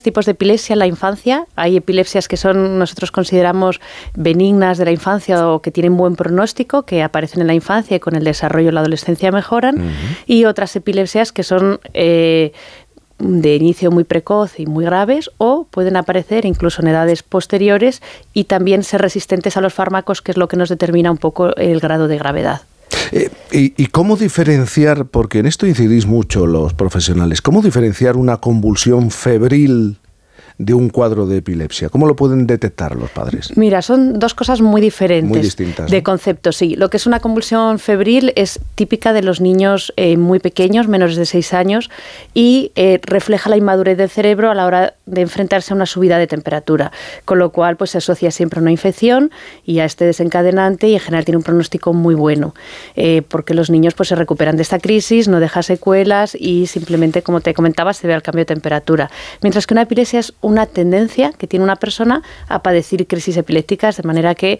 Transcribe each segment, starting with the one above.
Tipos de epilepsia en la infancia. Hay epilepsias que nosotros consideramos benignas de la infancia o que tienen buen pronóstico, que aparecen en la infancia y con el desarrollo en la adolescencia mejoran, y otras epilepsias que son de inicio muy precoz y muy graves, o pueden aparecer incluso en edades posteriores y también ser resistentes a los fármacos, que es lo que nos determina un poco el grado de gravedad. ¿Y cómo diferenciar, porque en esto incidís mucho los profesionales, cómo diferenciar una convulsión febril de un cuadro de epilepsia? ¿Cómo lo pueden detectar los padres? Mira, son dos cosas muy diferentes. Muy distintas, ¿no? De concepto, sí. Lo que es una convulsión febril es típica de los niños muy pequeños, menores de 6 años, y refleja la inmadurez del cerebro a la hora de enfrentarse a una subida de temperatura, con lo cual pues se asocia siempre a una infección y a este desencadenante, y en general tiene un pronóstico muy bueno, porque los niños pues se recuperan de esta crisis, no deja secuelas y simplemente, como te comentaba, se ve al cambio de temperatura. Mientras que una epilepsia es una tendencia que tiene una persona a padecer crisis epilépticas, de manera que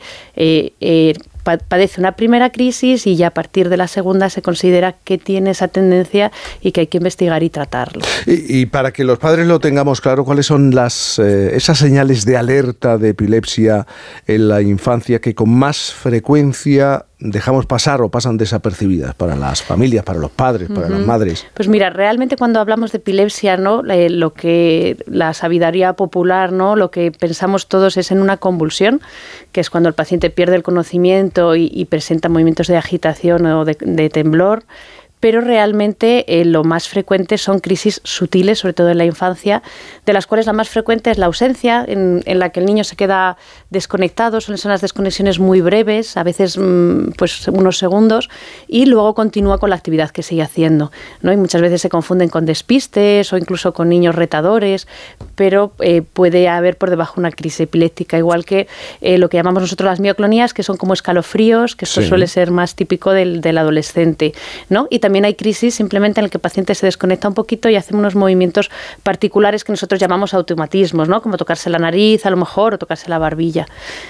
padece una primera crisis y ya a partir de la segunda se considera que tiene esa tendencia y que hay que investigar y tratarlo. Y para que los padres lo tengamos claro, ¿cuáles son esas señales de alerta de epilepsia en la infancia que con más frecuencia dejamos pasar o pasan desapercibidas para las familias, para los padres, para las madres? Pues mira, realmente cuando hablamos de epilepsia, ¿no? Lo que la sabiduría popular, ¿no? Lo que pensamos todos es en una convulsión, que es cuando el paciente pierde el conocimiento y presenta movimientos de agitación o de temblor. Pero realmente lo más frecuente son crisis sutiles, sobre todo en la infancia, de las cuales la más frecuente es la ausencia, en la que el niño se queda desconectado, son las desconexiones muy breves, a veces pues unos segundos, y luego continúa con la actividad que sigue haciendo, ¿no? Y muchas veces se confunden con despistes o incluso con niños retadores, pero puede haber por debajo una crisis epiléptica, igual que lo que llamamos nosotros las mioclonías, que son como escalofríos, que esto suele ser más típico del adolescente, ¿no? Y también hay crisis simplemente en el que el paciente se desconecta un poquito y hace unos movimientos particulares que nosotros llamamos automatismos, ¿no? Como tocarse la nariz a lo mejor o tocarse la barbilla.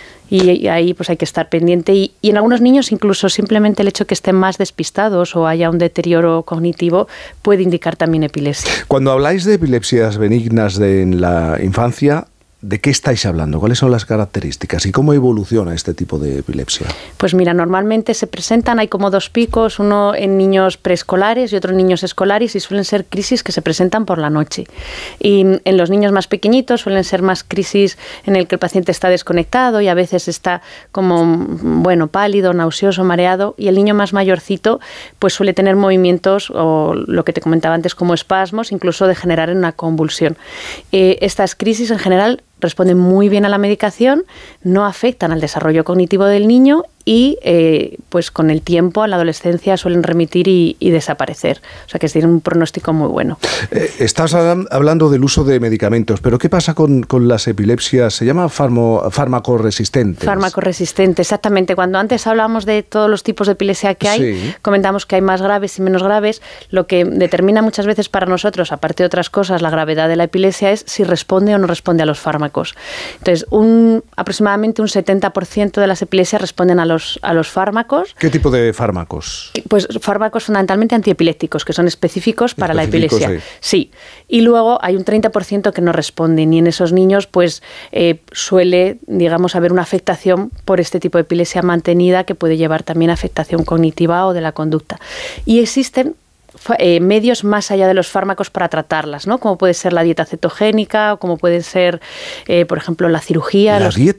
Y ahí pues hay que estar pendiente. Y en algunos niños incluso simplemente el hecho de que estén más despistados o haya un deterioro cognitivo puede indicar también epilepsia. Cuando habláis de epilepsias benignas en la infancia, ¿de qué estáis hablando? ¿Cuáles son las características y cómo evoluciona este tipo de epilepsia? Pues mira, normalmente se presentan, hay como dos picos, uno en niños preescolares y otro en niños escolares, y suelen ser crisis que se presentan por la noche. Y en los niños más pequeñitos suelen ser más crisis en el que el paciente está desconectado y a veces está como, pálido, nauseoso, mareado, y el niño más mayorcito pues suele tener movimientos o lo que te comentaba antes como espasmos, incluso degenerar en una convulsión. Estas crisis en general responden muy bien a la medicación, no afectan al desarrollo cognitivo del niño y pues con el tiempo a la adolescencia suelen remitir y desaparecer. O sea que tienen un pronóstico muy bueno. Estás hablando del uso de medicamentos, pero ¿qué pasa con las epilepsias? Se llama fármaco-resistentes. Fármaco-resistente, exactamente. Cuando antes hablábamos de todos los tipos de epilepsia que hay, comentamos que hay más graves y menos graves. Lo que determina muchas veces para nosotros, aparte de otras cosas, la gravedad de la epilepsia es si responde o no responde a los fármacos. Entonces, aproximadamente un 70% de las epilepsias responden a los fármacos. ¿Qué tipo de fármacos? Pues fármacos fundamentalmente antiepilépticos, que son específicos para la epilepsia. Sí. Y luego hay un 30% que no responden, y en esos niños pues suele, digamos, haber una afectación por este tipo de epilepsia mantenida que puede llevar también a afectación cognitiva o de la conducta. Y existen medios más allá de los fármacos para tratarlas, ¿no? Como puede ser la dieta cetogénica o como puede ser, por ejemplo, la cirugía.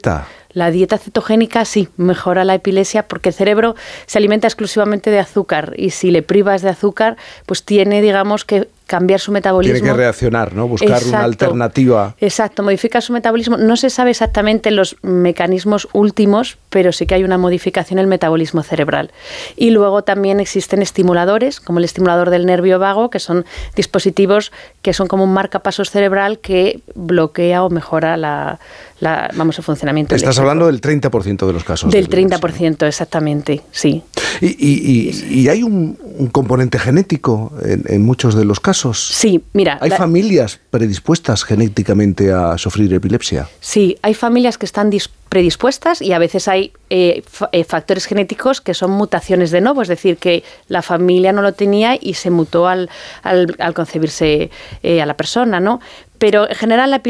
La dieta cetogénica sí mejora la epilepsia porque el cerebro se alimenta exclusivamente de azúcar, y si le privas de azúcar, pues tiene, digamos, que cambiar su metabolismo. Tiene que reaccionar, ¿no? Buscar una alternativa. Exacto, modifica su metabolismo. No se sabe exactamente los mecanismos últimos, pero sí que hay una modificación en el metabolismo cerebral. Y luego también existen estimuladores, como el estimulador del nervio vago, que son dispositivos que son como un marcapasos cerebral que bloquea o mejora el funcionamiento. Estás hablando del 30% de los casos. Del 30%, exactamente, sí. ¿Y hay un componente genético en muchos de los casos? Sí, mira. ¿Hay familias predispuestas genéticamente a sufrir epilepsia? Sí, hay familias que están predispuestas y a veces hay factores genéticos que son mutaciones de novo, es decir, que la familia no lo tenía y se mutó al concebirse a la persona, ¿no? Pero en general la epilepsia